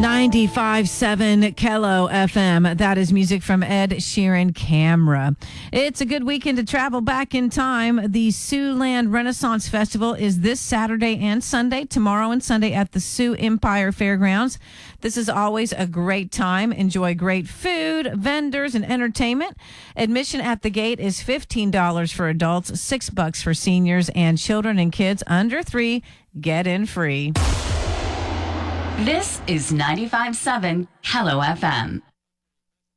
95.7 Kello FM. That is music from Ed Sheeran Camera. It's a good weekend to travel back in time. The Siouxland Renaissance Festival is this Saturday and Sunday, tomorrow and Sunday at the Sioux Empire Fairgrounds. This is always a great time. Enjoy great food, vendors, and entertainment. Admission at the gate is $15 for adults, $6 for seniors, and children and kids under 3 get in free. This is 95.7 Hello FM.